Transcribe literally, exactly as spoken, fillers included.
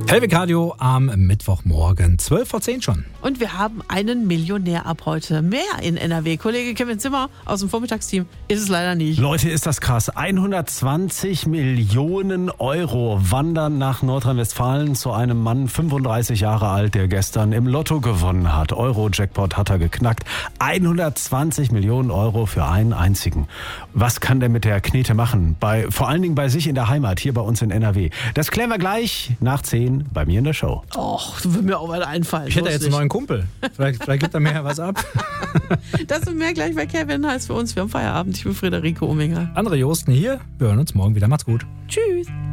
Hellwig Radio am Mittwochmorgen, zwölf vor zehn schon. Und wir haben einen Millionär ab heute mehr in N R W. Kollege Kevin Zimmer aus dem Vormittagsteam ist es leider nicht. Leute, ist das krass. hundertzwanzig Millionen Euro wandern nach Nordrhein-Westfalen zu einem Mann, fünfunddreißig Jahre alt, der gestern im Lotto gewonnen hat. Euro-Jackpot hat er geknackt. hundertzwanzig Millionen Euro für einen einzigen. Was kann der mit der Knete machen? Bei, vor allen Dingen bei sich in der Heimat, hier bei uns in N R W. Das klären wir gleich nach zehn bei mir in der Show. Och, würde mir auch was einfallen. Ich hätte jetzt einen neuen Kumpel. Vielleicht, vielleicht gibt er mir ja was ab. Das und mehr gleich bei Kevin heißt für uns. Wir haben Feierabend. Ich bin Friederike Ominger. Andere Josten hier. Wir hören uns morgen wieder. Macht's gut. Tschüss.